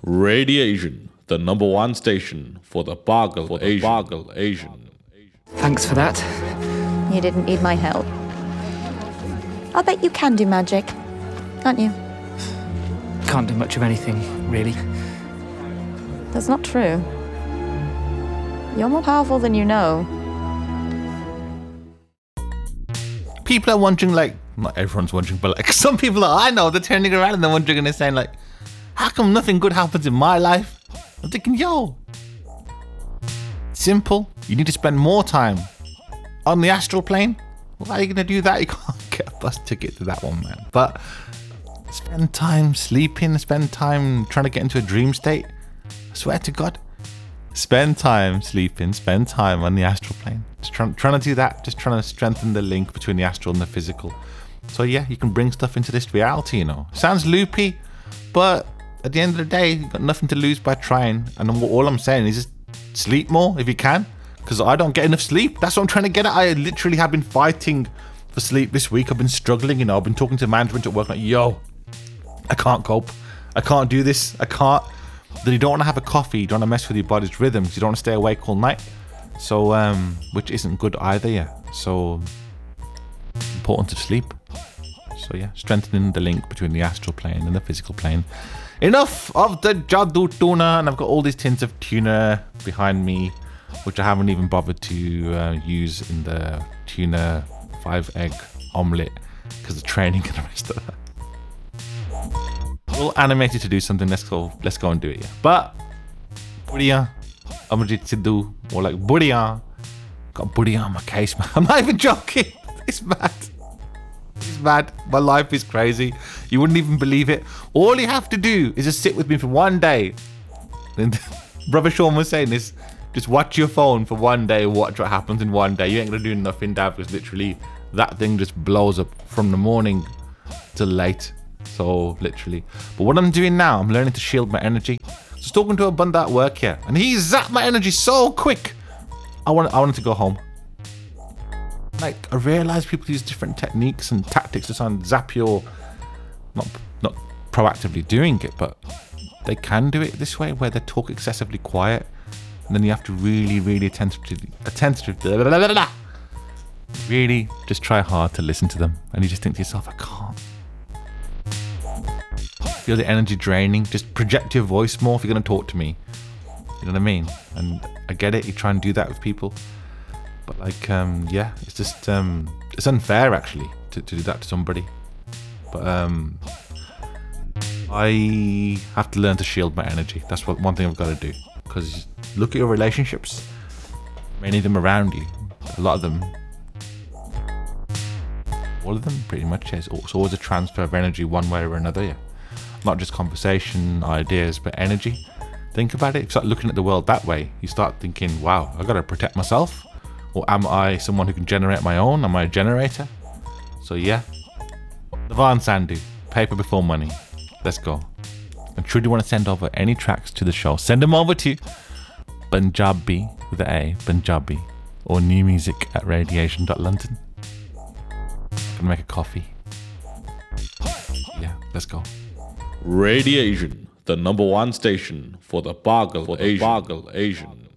Radiation, the number one station for the Bargle Asian. Thanks for that. You didn't need my help. I'll bet you can do magic, can't you? Can't do much of anything, really. That's not true. You're more powerful than you know. People are wondering, like, not everyone's wondering, but like some people that I know, they're turning around and they're wondering and they're saying, like, how come nothing good happens in my life? I'm thinking, yo, simple. You need to spend more time on the astral plane. Why are you going to do that? You can't get a bus ticket to that one, man. But spend time sleeping, spend time trying to get into a dream state. I swear to God. Spend time sleeping, spend time on the astral plane. Just trying to do that, just trying to strengthen the link between the astral and the physical. So yeah, you can bring stuff into this reality, you know. Sounds loopy, but at the end of the day, you've got nothing to lose by trying. And all I'm saying is just sleep more if you can, because I don't get enough sleep. That's what I'm trying to get at. I literally have been fighting for sleep this week. I've been struggling, you know. I've been talking to management at work like, yo, I can't cope. I can't do this. I can't. Then you don't want to have a coffee. You don't want to mess with your body's rhythm because you don't want to stay awake all night. So, which isn't good either, yeah. So, important to sleep. So yeah, strengthening the link between the astral plane and the physical plane. Enough of the Jadoo tuna, and I've got all these tins of tuna behind me, which I haven't even bothered to use in the tuna 5-egg omelette because of training and the rest of that. We're all animated to do something. Let's go and do it. Yeah. But Budia, I'm ready to do more like Budia. Got Budia on my case, man. I'm not even joking. It's mad. It's mad. My life is crazy. You wouldn't even believe it. All you have to do is just sit with me for one day. And Brother Sean was saying this. Just watch your phone for one day. Watch what happens in one day. You ain't gonna do nothing, Dad, because literally that thing just blows up from the morning till late. So literally. But what I'm doing now, I'm learning to shield my energy. Just talking to a bunda at work here, and he zapped my energy so quick. I wanted to go home. Like, I realize people use different techniques and tactics to try and zap your, not proactively doing it, but they can do it this way where they talk excessively quiet, and then you have to really attentively really just try hard to listen to them, and you just think to yourself, I can't. Feel the energy draining. Just project your voice more if you're going to talk to me. You know what I mean? And I get it. You try and do that with people, but like, yeah, it's just it's unfair actually to do that to somebody. But I have to learn to shield my energy. That's one thing I've got to do. Because look at your relationships. Many of them around you. A lot of them. All of them, pretty much. It's always a transfer of energy, one way or another. Yeah. Not just conversation, ideas, but energy. Think about it. If you start looking at the world that way, you start thinking, wow, I got to protect myself. Or am I someone who can generate my own? Am I a generator? So yeah. Navan Sandhu, paper before money. Let's go. And truly want to send over any tracks to the show. Send them over to Punjabi with the A, Punjabi, or new music at radiation.london. Gonna make a coffee. Yeah, let's go. Radiation, the number one station for the Bargle Asian.